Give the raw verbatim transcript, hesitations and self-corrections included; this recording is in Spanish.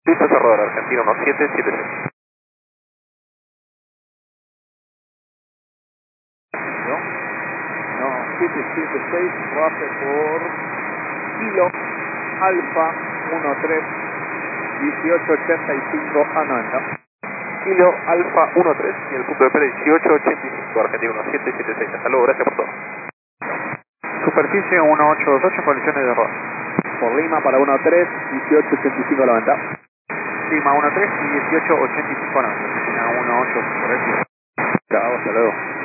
Listo, cerrador, Argentina uno siete siete seis. ¿No? No, siete siete seis, base por Kilo Alfa uno tres dieciocho ochenta y cinco a noventa. Kilo Alfa uno tres y el punto de espera dieciocho ochenta y cinco, Argentina uno siete siete seis. Hasta luego, gracias por todo. Superficie uno ocho dos ocho, condiciones de error. Por Lima para uno tres, dieciocho ochenta y cinco a noventa. Lima uno tres y dieciocho ochenta y cinco a noventa. Argentina uno ocho, correcto. Chao, hasta luego.